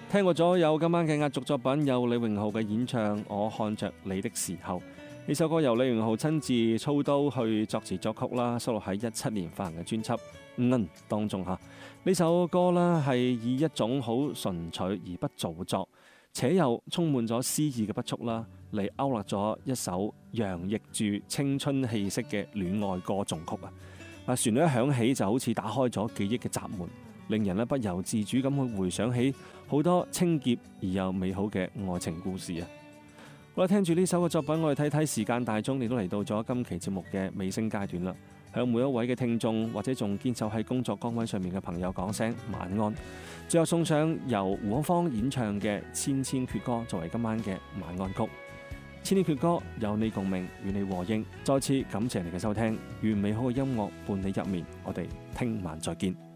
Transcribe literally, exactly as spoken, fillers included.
聽過咗有今晚嘅壓軸作品，有李榮浩嘅演唱《我看着你的時候》。呢首歌由李榮浩親自操刀去作詞作曲啦，收錄喺一七年發行嘅專輯《嗯》當中嚇。呢首歌呢係以一種好純粹而不造作，且又充滿咗詩意嘅筆觸啦，嚟勾勒咗一首洋溢住青春氣息嘅戀愛歌頌曲啊！嗱，旋律一響起就好似打開咗記憶嘅閘門，令人咧不由自主咁去回想起好多清潔而又美好嘅愛情故事啊！好啦，聽住呢首嘅作品，我哋睇睇時間大鐘，亦都嚟到咗今期節目嘅尾聲階段啦。向每一位嘅聽眾或者仲堅守喺工作崗位上面嘅朋友講聲晚安。最後送上由胡可芳演唱嘅《千千闕歌》作為今晚嘅晚安曲。千千闕歌有你共鳴，與你和應。再次感謝你嘅收聽，願美好嘅音樂伴你入眠。我哋聽晚再見。